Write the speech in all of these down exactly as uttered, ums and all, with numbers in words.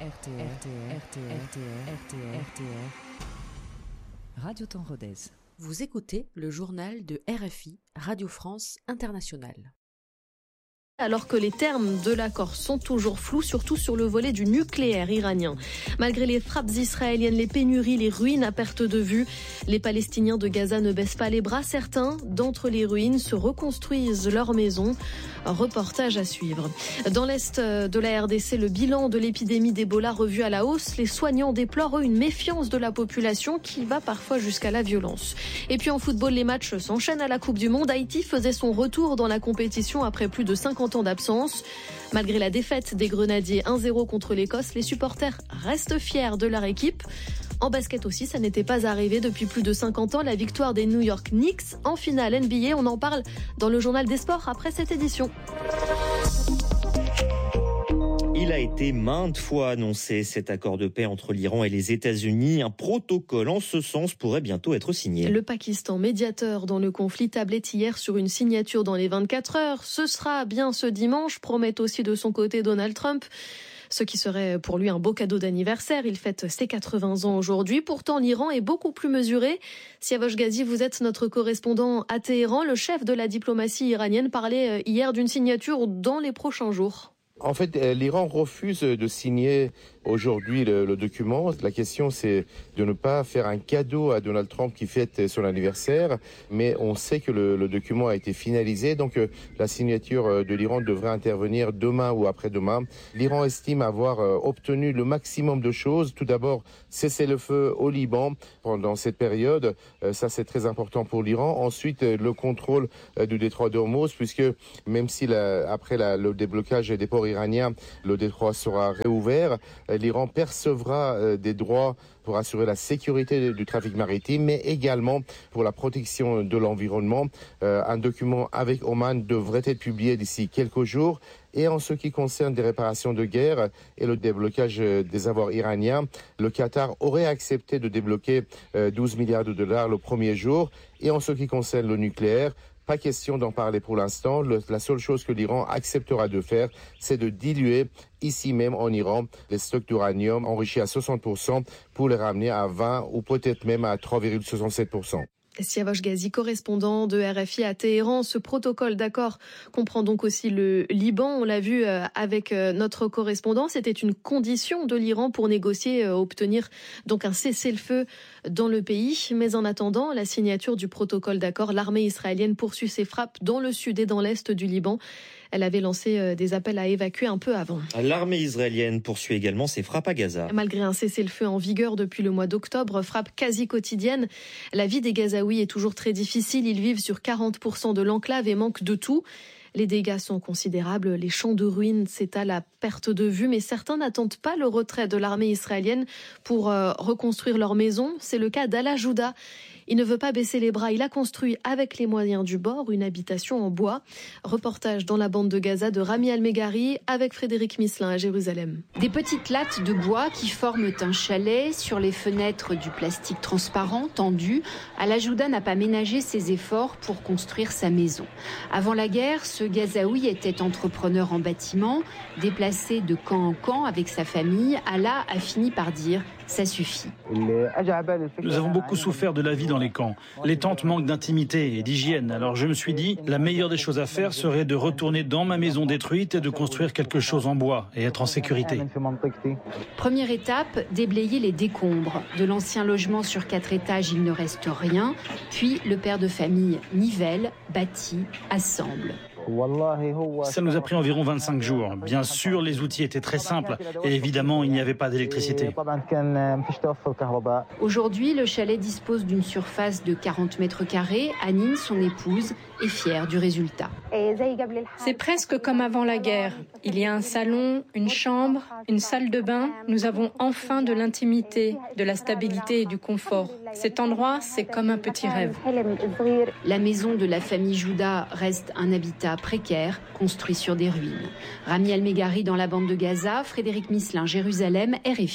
R T R, R T R, R T R, R T R, R T R, Radio Temps Rodez. Vous écoutez le journal de R F I, Radio France Internationale. Alors que les termes de l'accord sont toujours flous, surtout sur le volet du nucléaire iranien. Malgré les frappes israéliennes, les pénuries, les ruines à perte de vue, les Palestiniens de Gaza ne baissent pas les bras. Certains d'entre les ruines se reconstruisent leurs maisons. Un reportage à suivre. Dans l'est de la R D C, le bilan de l'épidémie d'Ebola revu à la hausse. Les soignants déplorent une méfiance de la population qui va parfois jusqu'à la violence. Et puis en football, les matchs s'enchaînent à la Coupe du Monde. Haïti faisait son retour dans la compétition après plus de cinquante ans d'absence. Malgré la défaite des Grenadiers un zéro contre l'Écosse, les supporters restent fiers de leur équipe. En basket aussi, ça n'était pas arrivé depuis plus de cinquante ans. La victoire des New York Knicks en finale N B A. On en parle dans le journal des sports après cette édition. Il a été maintes fois annoncé cet accord de paix entre l'Iran et les États-Unis. Un protocole en ce sens pourrait bientôt être signé. Le Pakistan, médiateur dans le conflit, tablait hier sur une signature dans les vingt-quatre heures. Ce sera bien ce dimanche, promet aussi de son côté Donald Trump. Ce qui serait pour lui un beau cadeau d'anniversaire. Il fête ses quatre-vingts ans aujourd'hui. Pourtant, l'Iran est beaucoup plus mesuré. Siavash Ghazi, vous êtes notre correspondant à Téhéran. Le chef de la diplomatie iranienne parlait hier d'une signature dans les prochains jours. En fait, l'Iran refuse de signer aujourd'hui le, le document. La question, c'est de ne pas faire un cadeau à Donald Trump qui fête son anniversaire. Mais on sait que le, le document a été finalisé. Donc, euh, la signature de l'Iran devrait intervenir demain ou après-demain. L'Iran estime avoir euh, obtenu le maximum de choses. Tout d'abord, cesser le feu au Liban pendant cette période. Euh, ça, c'est très important pour l'Iran. Ensuite, euh, le contrôle euh, du détroit d'Ormuz, puisque même si la, après la, le déblocage des ports iranien, le détroit sera réouvert. L'Iran percevra euh, des droits pour assurer la sécurité du trafic maritime, mais également pour la protection de l'environnement. Euh, un document avec Oman devrait être publié d'ici quelques jours. Et en ce qui concerne des réparations de guerre et le déblocage des avoirs iraniens, le Qatar aurait accepté de débloquer euh, douze milliards de dollars le premier jour. Et en ce qui concerne le nucléaire, pas question d'en parler pour l'instant. Le, la seule chose que l'Iran acceptera de faire, c'est de diluer ici même en Iran les stocks d'uranium enrichis à soixante pour cent pour les ramener à vingt ou peut-être même à trois virgule soixante-sept pour cent. Siavash Ghazi, correspondant de R F I à Téhéran. Ce protocole d'accord comprend donc aussi le Liban. On l'a vu avec notre correspondant. C'était une condition de l'Iran pour négocier, obtenir donc un cessez-le-feu dans le pays. Mais en attendant la signature du protocole d'accord, l'armée israélienne poursuit ses frappes dans le sud et dans l'est du Liban. Elle avait lancé des appels à évacuer un peu avant. L'armée israélienne poursuit également ses frappes à Gaza. Malgré un cessez-le-feu en vigueur depuis le mois d'octobre, frappe quasi quotidienne, la vie des Gazaouis est toujours très difficile. Ils vivent sur quarante pour cent de l'enclave et manquent de tout. Les dégâts sont considérables, les champs de ruines s'étalent à perte de vue, mais certains n'attendent pas le retrait de l'armée israélienne pour euh, reconstruire leur maison. C'est le cas d'Ala Jouda. Il ne veut pas baisser les bras. Il a construit avec les moyens du bord une habitation en bois. Reportage dans la bande de Gaza de Rami Al-Meghari avec Frédéric Misselin à Jérusalem. Des petites lattes de bois qui forment un chalet. Sur les fenêtres, du plastique transparent tendu. Ala Jouda n'a pas ménagé ses efforts pour construire sa maison. Avant la guerre, ce Gazaoui était entrepreneur en bâtiment. Déplacé de camp en camp avec sa famille, Ala a fini par dire « ça suffit ». Nous avons beaucoup souffert de la vie dans les camps. Les tentes manquent d'intimité et d'hygiène. Alors je me suis dit, la meilleure des choses à faire serait de retourner dans ma maison détruite et de construire quelque chose en bois et être en sécurité. Première étape, déblayer les décombres. De l'ancien logement sur quatre étages, il ne reste rien. Puis le père de famille nivelle, bâtit, assemble. Ça nous a pris environ vingt-cinq jours. Bien sûr, les outils étaient très simples et évidemment, il n'y avait pas d'électricité. Aujourd'hui, le chalet dispose d'une surface de quarante mètres carrés. Anine, son épouse, est fière du résultat. C'est presque comme avant la guerre. Il y a un salon, une chambre, une salle de bain. Nous avons enfin de l'intimité, de la stabilité et du confort. Cet endroit, c'est comme un petit rêve. La maison de la famille Jouda reste un habitat précaire, construit sur des ruines. Rami Al-Meghari dans la bande de Gaza, Frédéric Misselin, Jérusalem, R F I.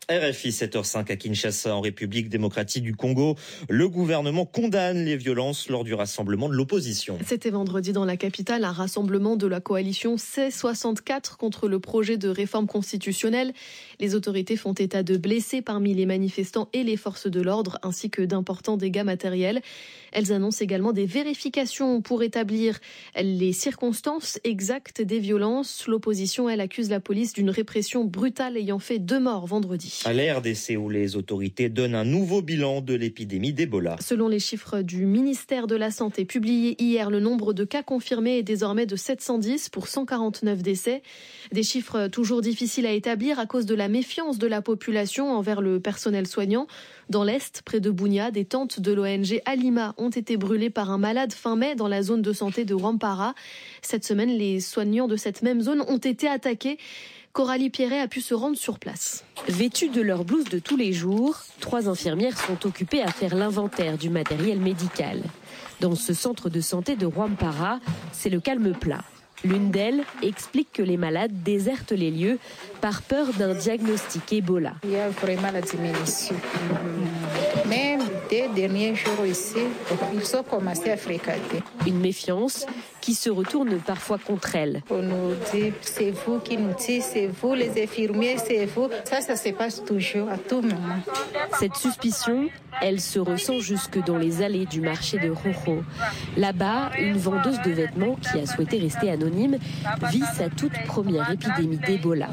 R F I sept heures cinq à Kinshasa, en République démocratique du Congo. Le gouvernement condamne les violences lors du rassemblement de l'opposition. C'était vendredi dans la capitale, un rassemblement de la coalition C soixante-quatre contre le projet de réforme constitutionnelle. Les autorités font état de blessés parmi les manifestants et les forces de l'ordre, ainsi que d'importants dégâts matériels. Elles annoncent également des vérifications pour établir les circonstances exactes des violences. L'opposition, elle, accuse la police d'une répression brutale ayant fait deux morts vendredi. À la R D C, où les autorités donnent un nouveau bilan de l'épidémie d'Ebola. Selon les chiffres du ministère de la Santé publiés hier, le nombre de cas confirmés est désormais de sept cent dix pour cent quarante-neuf décès. Des chiffres toujours difficiles à établir à cause de la méfiance de la population envers le personnel soignant. Dans l'Est, près de Bunia, des tentes de l'O N G Alima ont été brûlées par un malade fin mai dans la zone de santé de Rwampara. Cette semaine, les soignants de cette même zone ont été attaqués. Coralie Pierret a pu se rendre sur place. Vêtues de leur blouse de tous les jours, trois infirmières sont occupées à faire l'inventaire du matériel médical. Dans ce centre de santé de Rwampara, c'est le calme plat. L'une d'elles explique que les malades désertent les lieux par peur d'un diagnostic Ebola. Il y a vraiment la diminution. Même des derniers jours ici, ils ont commencé à fréquenter. Une méfiance qui se retourne parfois contre elles. On nous dit, c'est vous qui nous dites, c'est vous les infirmiers, c'est vous. Ça, ça se passe toujours, à tout moment. Cette suspicion, elle se ressent jusque dans les allées du marché de Rojo. Là-bas, une vendeuse de vêtements qui a souhaité rester anonyme vit sa toute première épidémie d'Ebola.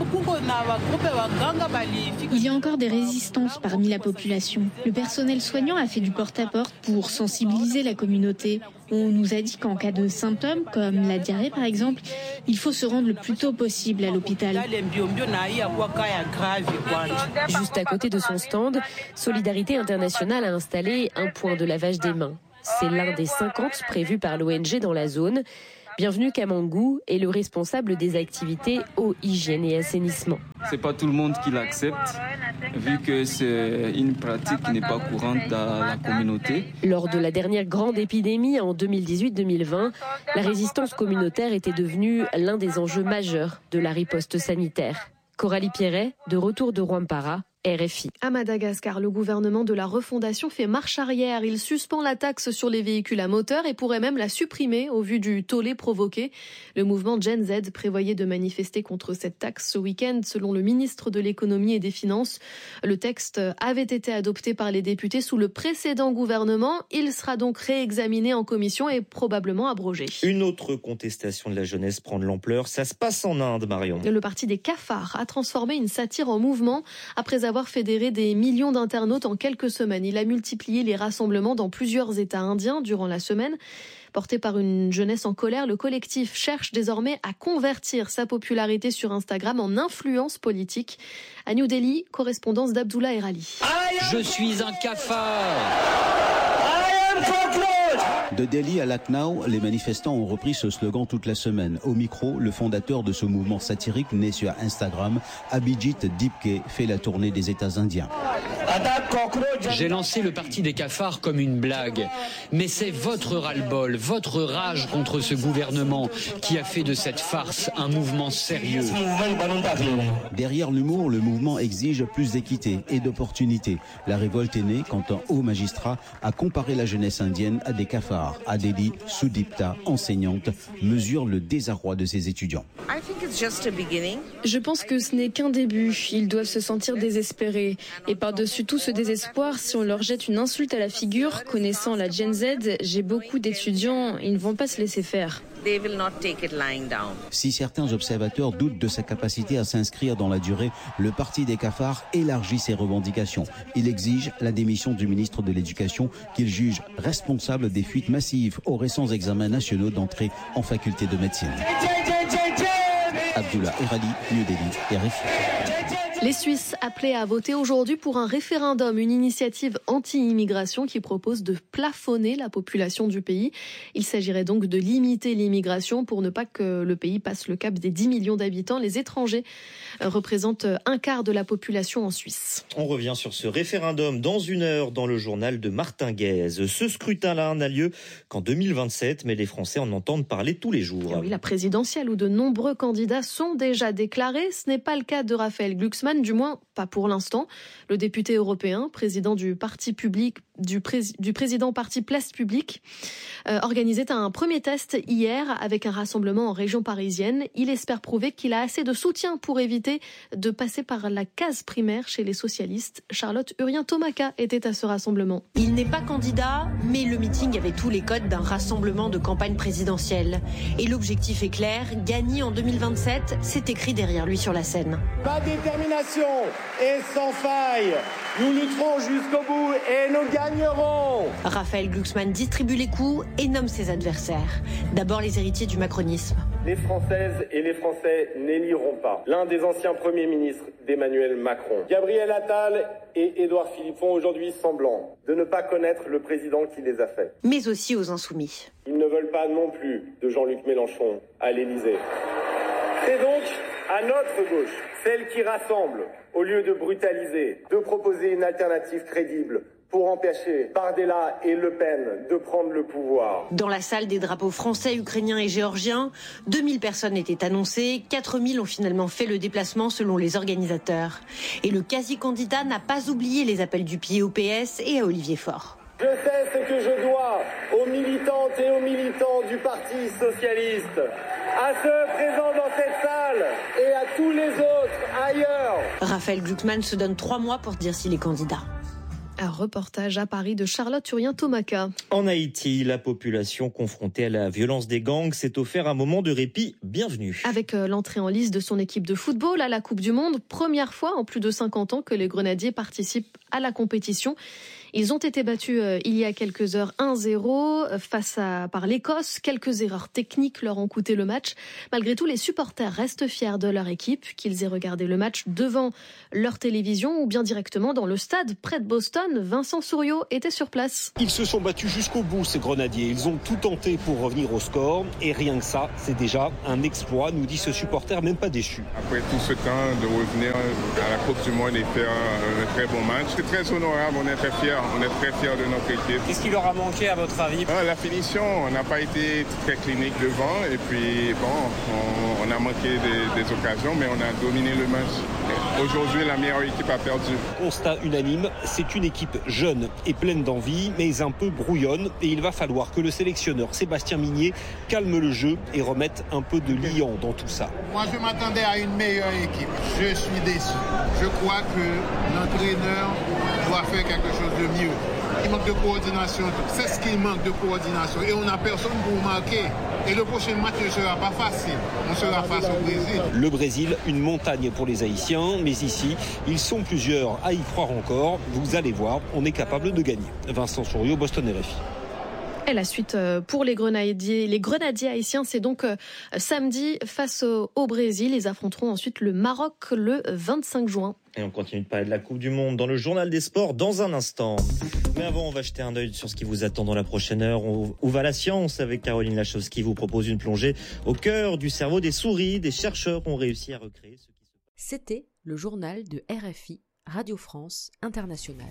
Il y a encore des résistances parmi la population. Le personnel soignant a fait du porte-à-porte pour sensibiliser la communauté. On nous a dit qu'en cas de symptômes, comme la diarrhée par exemple, il faut se rendre le plus tôt possible à l'hôpital. Juste à côté de son stand, Solidarité Internationale a installé un point de lavage des mains. C'est l'un des cinquante prévus par l'O N G dans la zone. Bienvenue Kamangou est le responsable des activités eau, hygiène et assainissement. C'est pas tout le monde qui l'accepte, vu que c'est une pratique qui n'est pas courante dans la communauté. Lors de la dernière grande épidémie en deux mille dix-huit deux mille vingt, la résistance communautaire était devenue l'un des enjeux majeurs de la riposte sanitaire. Coralie Pierret, de retour de Rwampara, R F I. À Madagascar, le gouvernement de la refondation fait marche arrière. Il suspend la taxe sur les véhicules à moteur et pourrait même la supprimer au vu du tollé provoqué. Le mouvement Gen Z prévoyait de manifester contre cette taxe ce week-end, selon le ministre de l'économie et des finances. Le texte avait été adopté par les députés sous le précédent gouvernement. Il sera donc réexaminé en commission et probablement abrogé. Une autre contestation de la jeunesse prend de l'ampleur. Ça se passe en Inde, Marion. Le parti des cafards a transformé une satire en mouvement après avoir fédéré des millions d'internautes en quelques semaines. Il a multiplié les rassemblements dans plusieurs États indiens durant la semaine. Porté par une jeunesse en colère, le collectif cherche désormais à convertir sa popularité sur Instagram en influence politique. À New Delhi, correspondance d'Abdullah Erali. Je suis un cafard. De Delhi à Lucknow, les manifestants ont repris ce slogan toute la semaine. Au micro, le fondateur de ce mouvement satirique né sur Instagram, Abhijit Dipke, fait la tournée des États indiens. J'ai lancé le parti des cafards comme une blague. Mais c'est votre ras-le-bol, votre rage contre ce gouvernement qui a fait de cette farce un mouvement sérieux. Derrière l'humour, le mouvement exige plus d'équité et d'opportunités. La révolte est née quand un haut magistrat a comparé la jeunesse indienne à des cafards. À Delhi, Sudipta, enseignante, mesure le désarroi de ses étudiants. Je pense que ce n'est qu'un début. Ils doivent se sentir désespérés. Et par-dessus tout ce désespoir, si on leur jette une insulte à la figure, connaissant la Gen Z, j'ai beaucoup d'étudiants, ils ne vont pas se laisser faire. Si certains observateurs doutent de sa capacité à s'inscrire dans la durée, le parti des cafards élargit ses revendications. Il exige la démission du ministre de l'Éducation qu'il juge responsable des fuites massives aux récents examens nationaux d'entrée en faculté de médecine. Abdullah Erali, New Delhi, R F I. Les Suisses appelés à voter aujourd'hui pour un référendum, une initiative anti-immigration qui propose de plafonner la population du pays. Il s'agirait donc de limiter l'immigration pour ne pas que le pays passe le cap des dix millions d'habitants. Les étrangers représentent un quart de la population en Suisse. On revient sur ce référendum dans une heure dans le journal de Martin Guez. Ce scrutin-là n'a lieu qu'en deux mille vingt-sept, mais les Français en entendent parler tous les jours. Et oui, la présidentielle où de nombreux candidats sont déjà déclarés. Ce n'est pas le cas de Raphaël Glucksmann, du moins pas pour l'instant. Le député européen, président du parti public, du, pré- du président parti Place Publique, euh, organisait un premier test hier avec un rassemblement en région parisienne. Il espère prouver qu'il a assez de soutien pour éviter de passer par la case primaire chez les socialistes. Charlotte Urien-Tomaka était à ce rassemblement. Il n'est pas candidat, mais le meeting avait tous les codes d'un rassemblement de campagne présidentielle. Et l'objectif est clair, gagner en deux mille vingt-sept, c'est écrit derrière lui sur la scène. Ma détermination est sans faille. Nous lutterons jusqu'au bout et nous gagnerons. Raphaël Glucksmann distribue les coups et nomme ses adversaires. D'abord les héritiers du macronisme. Les Françaises et les Français n'éliront pas l'un des anciens premiers ministres d'Emmanuel Macron. Gabriel Attal et Édouard Philippe font aujourd'hui semblant de ne pas connaître le président qui les a faits. Mais aussi aux insoumis. Ils ne veulent pas non plus de Jean-Luc Mélenchon à l'Élysée. C'est donc à notre gauche, celle qui rassemble, au lieu de brutaliser, de proposer une alternative crédible pour empêcher Bardella et Le Pen de prendre le pouvoir. Dans la salle, des drapeaux français, ukrainiens et géorgiens, deux mille personnes étaient annoncées, quatre mille ont finalement fait le déplacement selon les organisateurs. Et le quasi-candidat n'a pas oublié les appels du pied au P S et à Olivier Faure. Je sais ce que je dois aux militantes et aux militants du Parti socialiste, à ceux présents dans cette salle et à tous les autres ailleurs. Raphaël Glucksmann se donne trois mois pour dire s'il est candidat. Un reportage à Paris de Charlotte Urien-Tomaka. En Haïti, la population confrontée à la violence des gangs s'est offert un moment de répit bienvenu. Avec l'entrée en lice de son équipe de football à la Coupe du Monde, première fois en plus de cinquante ans que les Grenadiers participent à la compétition. Ils ont été battus euh, il y a quelques heures un zéro face à par l'Écosse. Quelques erreurs techniques leur ont coûté le match. Malgré tout, les supporters restent fiers de leur équipe, qu'ils aient regardé le match devant leur télévision ou bien directement dans le stade près de Boston. Vincent Souriau était sur place. Ils se sont battus jusqu'au bout, ces Grenadiers. Ils ont tout tenté pour revenir au score. Et rien que ça, c'est déjà un exploit, nous dit ce supporter, même pas déçu. Après tout ce temps, de revenir à la Coupe du Monde et faire un très bon match, c'est très honorable, on est très fiers. On est très fiers de notre équipe. Qu'est-ce qui leur a manqué à votre avis? ah, La finition, on n'a pas été très clinique devant et puis bon, on, on a manqué des, des occasions mais on a dominé le match. Aujourd'hui, la meilleure équipe a perdu. Constat unanime, c'est une équipe jeune et pleine d'envie mais un peu brouillonne et il va falloir que le sélectionneur Sébastien Migné calme le jeu et remette un peu de liant dans tout ça. Moi, je m'attendais à une meilleure équipe. Je suis déçu. Je crois que l'entraîneur doit faire quelque chose de mieux. Il manque de coordination. C'est ce qui manque de coordination. Et on n'a personne pour marquer. Et le prochain match ne sera pas facile. On sera face au Brésil. Le Brésil, une montagne pour les Haïtiens. Mais ici, ils sont plusieurs à y croire encore. Vous allez voir, on est capable de gagner. Vincent Souriau, Boston R F I. Et la suite pour les Grenadiers, les Grenadiers haïtiens, c'est donc samedi face au Brésil. Ils affronteront ensuite le Maroc le vingt-cinq juin. Et on continue de parler de la Coupe du Monde dans le journal des sports dans un instant. Mais avant, on va jeter un œil sur ce qui vous attend dans la prochaine heure. Où va la science avec Caroline Lachowski qui vous propose une plongée au cœur du cerveau des souris. Des chercheurs ont réussi à recréer ce qui se passe. C'était le journal de R F I, Radio France Internationale.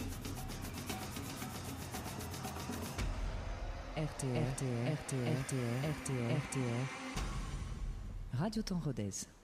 R T R, R T R, R T R, R T R, R T R, Radio Temps Rodez.